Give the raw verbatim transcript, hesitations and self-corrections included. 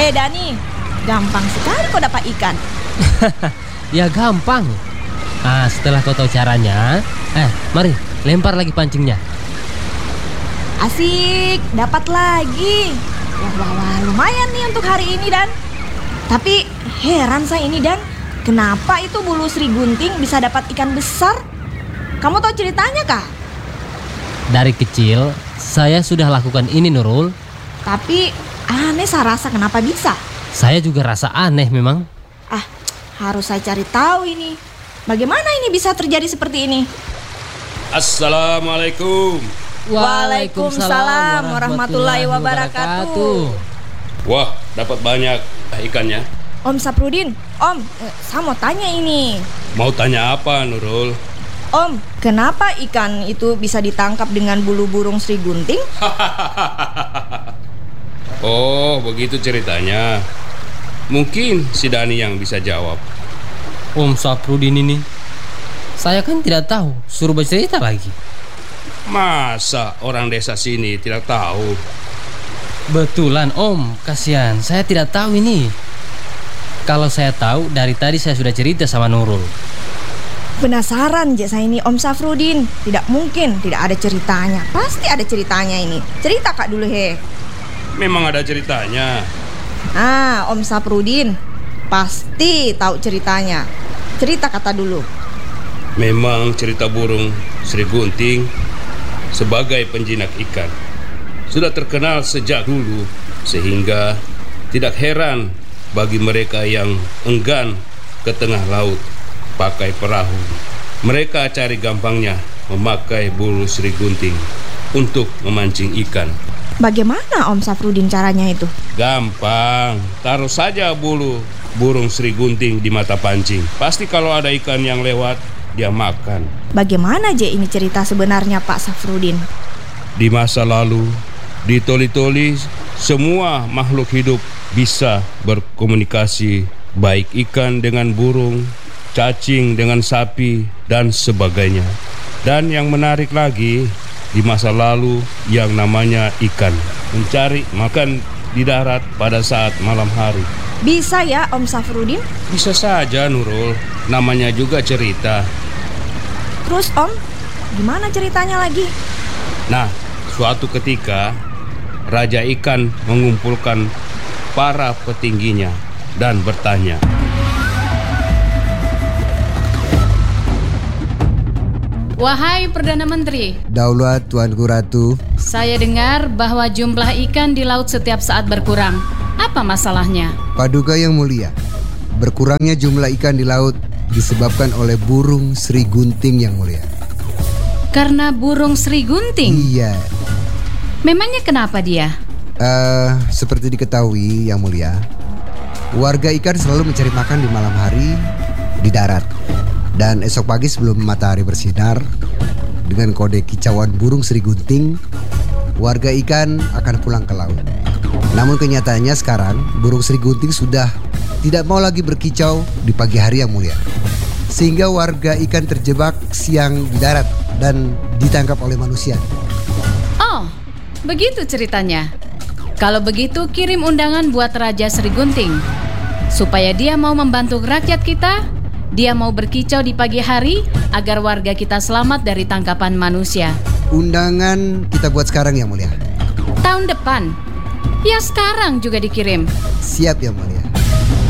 Hei Dani, gampang sekali kau dapat ikan. Ya gampang. Ah, setelah kau tahu caranya, eh, mari lempar lagi pancingnya. Asik, dapat lagi. Wah, wah, wah, lumayan nih untuk hari ini Dan. Tapi heran saya ini Dan, kenapa itu bulu Sri Gunting bisa dapat ikan besar? Kamu tahu ceritanya kah? Dari kecil saya sudah lakukan ini Nurul. Tapi aneh saya rasa kenapa bisa. Saya juga rasa aneh memang. Ah, harus saya cari tahu ini. Bagaimana ini bisa terjadi seperti ini? Assalamualaikum. Waalaikumsalam warahmatullahi wabarakatuh. Wah, dapat banyak ikannya. Om Saprudin, Om, eh, saya mau tanya ini. Mau tanya apa, Nurul? Om, kenapa ikan itu bisa ditangkap dengan bulu burung Sri Gunting? Oh, begitu ceritanya. Mungkin si Dani yang bisa jawab. Om Saprudin ini, saya kan tidak tahu, suruh bercerita lagi. Masa orang desa sini tidak tahu? Betulan Om, kasihan, saya tidak tahu ini. Kalau saya tahu, dari tadi saya sudah cerita sama Nurul. Penasaran je saya ini Om Safrudin. Tidak mungkin tidak ada ceritanya. Pasti ada ceritanya ini. Cerita kak dulu he. Memang ada ceritanya. Ah, Om Safrudin pasti tahu ceritanya. Cerita kata dulu. Memang cerita burung Sri Gunting sebagai penjinak ikan sudah terkenal sejak dulu, sehingga tidak heran bagi mereka yang enggan ke tengah laut pakai perahu. Mereka cari gampangnya memakai bulu Sri Gunting untuk memancing ikan. Bagaimana Om Safrudin caranya itu? Gampang, taruh saja bulu burung Sri Gunting di mata pancing. Pasti kalau ada ikan yang lewat, dia makan. Bagaimana je ini cerita sebenarnya Pak Safrudin? Di masa lalu, di Toli-Toli, semua makhluk hidup bisa berkomunikasi, baik ikan dengan burung, cacing dengan sapi, dan sebagainya. Dan yang menarik lagi, di masa lalu yang namanya ikan mencari makan di darat pada saat malam hari. Bisa ya Om Safrudin? Bisa saja Nurul, namanya juga cerita. Terus Om, gimana ceritanya lagi? Nah, suatu ketika Raja Ikan mengumpulkan para petingginya dan bertanya, "Wahai Perdana Menteri, Daulat Tuanku Ratu, saya dengar bahwa jumlah ikan di laut setiap saat berkurang. Apa masalahnya?" Paduka yang mulia, berkurangnya jumlah ikan di laut disebabkan oleh burung Sri Gunting yang mulia. Karena burung Sri Gunting? Iya. Memangnya kenapa dia? Uh, seperti diketahui yang mulia, warga ikan selalu mencari makan di malam hari di darat. Dan esok pagi sebelum matahari bersinar, dengan kode kicauan burung Sri Gunting, warga ikan akan pulang ke laut. Namun kenyataannya sekarang burung Sri Gunting sudah tidak mau lagi berkicau di pagi hari yang mulia, sehingga warga ikan terjebak siang di darat dan ditangkap oleh manusia. Oh, begitu ceritanya. Kalau begitu kirim undangan buat Raja Sri Gunting, supaya dia mau membantu rakyat kita. Dia mau berkicau di pagi hari agar warga kita selamat dari tangkapan manusia. Undangan kita buat sekarang yang mulia. Tahun depan? Ya sekarang juga dikirim. Siap yang mulia.